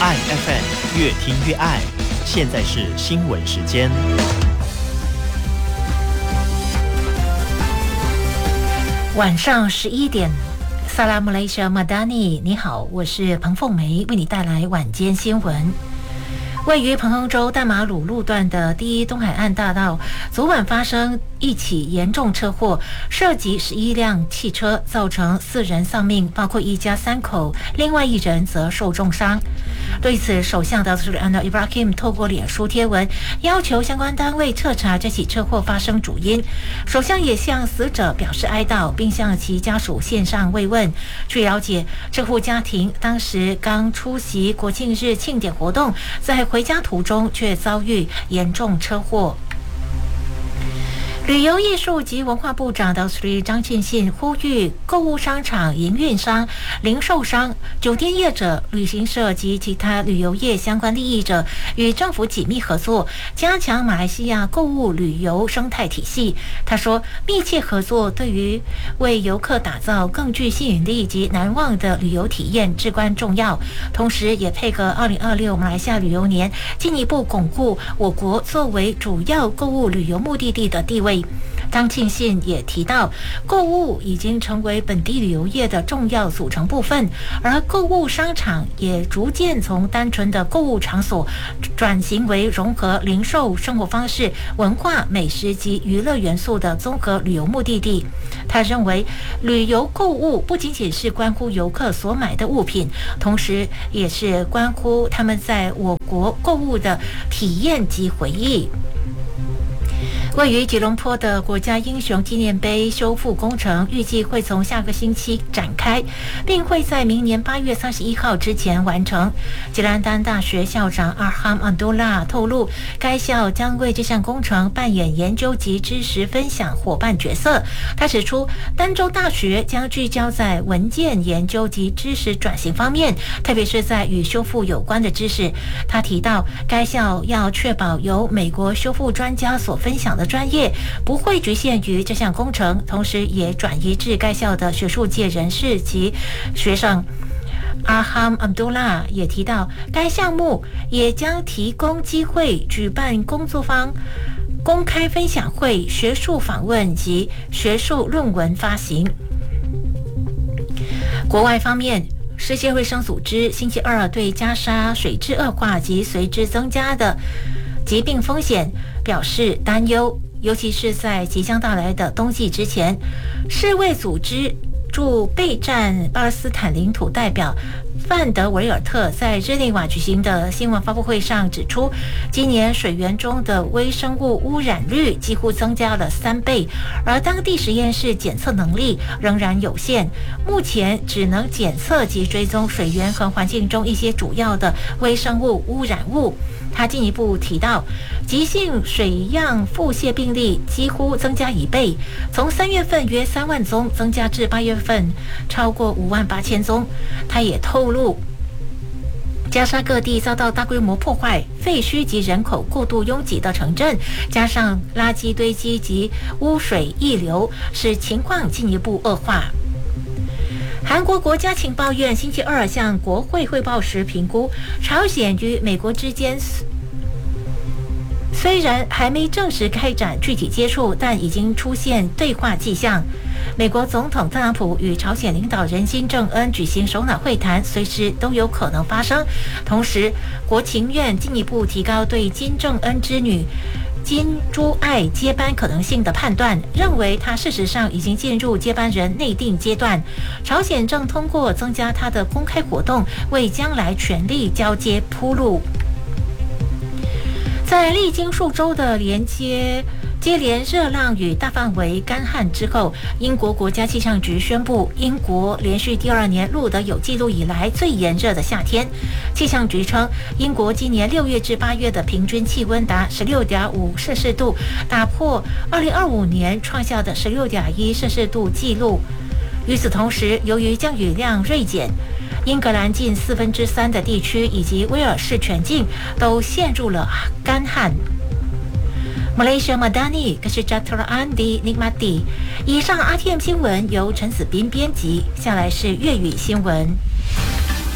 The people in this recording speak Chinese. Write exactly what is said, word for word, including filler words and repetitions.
爱 F M 越听越爱。现在是新闻时间。 晚上十一点，萨拉姆雷舍马达尼，你好，我是彭凤梅，为你带来晚间新闻。位于彭亨州淡马鲁路段的第一东海岸大道，昨晚发生一起严重车祸，涉及十一辆汽车，造成四人丧命，包括一家三口，另外一人则受重伤。对此，首相达苏里安诺伊布拉希姆透过脸书贴文，要求相关单位彻查这起车祸发生主因。首相也向死者表示哀悼，并向其家属献上慰问。据了解，这户家庭当时刚出席国庆日庆典活动，在回家途中却遭遇严重车祸。旅游艺术及文化部长的张庆信呼吁购物商场营运商、零售商、酒店业者、旅行社及其他旅游业相关利益者与政府紧密合作，加强马来西亚购物旅游生态体系。他说，密切合作对于为游客打造更具吸引力及难忘的旅游体验至关重要，同时也配合二零二六马来西亚旅游年，进一步巩固我国作为主要购物旅游目的地的地位。张庆信也提到，购物已经成为本地旅游业的重要组成部分，而购物商场也逐渐从单纯的购物场所转型为融合零售、生活方式、文化、美食及娱乐元素的综合旅游目的地。他认为，旅游购物不仅仅是关乎游客所买的物品，同时也是关乎他们在我国购物的体验及回忆。位于吉隆坡的国家英雄纪念碑修复工程预计会从下个星期展开，并会在明年八月三十一号之前完成。吉兰丹大学校长阿哈姆·安多拉透露，该校将为这项工程扮演研究及知识分享伙伴角色。他指出，丹州大学将聚焦在文件研究及知识转型方面，特别是在与修复有关的知识。他提到，该校要确保由美国修复专家所分享的专业不会局限于这项工程，同时也转移至该校的学术界人士及学生。阿哈姆·安多拉也提到，该项目也将提供机会举办工作坊、公开分享会、学术访问及学术论文发行。国外方面，世界卫生组织星期二对加沙水质恶化及随之增加的疾病风险表示担忧，尤其是在即将到来的冬季之前。世卫组织驻备战巴勒斯坦领土代表范德维尔特在日内瓦举行的新闻发布会上指出，今年水源中的微生物污染率几乎增加了三倍，而当地实验室检测能力仍然有限，目前只能检测及追踪水源和环境中一些主要的微生物污染物。他进一步提到，急性水样腹泻病例几乎增加一倍，从三月份约三万宗增加至八月份超过五万八千宗。他也透露，加沙各地遭到大规模破坏、废墟及人口过度拥挤的城镇，加上垃圾堆积及污水溢流，使情况进一步恶化。韩国国家情报院星期二向国会汇报时评估，朝鲜与美国之间虽然还没正式开展具体接触，但已经出现对话迹象。美国总统特朗普与朝鲜领导人金正恩举行首脑会谈，随时都有可能发生。同时，国情院进一步提高对金正恩之女金珠爱接班可能性的判断，认为他事实上已经进入接班人内定阶段。朝鲜正通过增加他的公开活动，为将来权力交接铺路。在历经数周的连接接连热浪与大范围干旱之后，英国国家气象局宣布，英国连续第二年录得有记录以来最炎热的夏天。气象局称，英国今年六月至八月的平均气温达 十六点五摄氏度，打破二零二五年创下的 十六点一摄氏度纪录。与此同时，由于降雨量锐减，英格兰近四分之三的地区以及威尔士全境都陷入了干旱。马来西亚马达尼，可是扎特拉安迪尼马蒂。以上 R T M 新闻由陈子斌编辑，下来是粤语新闻。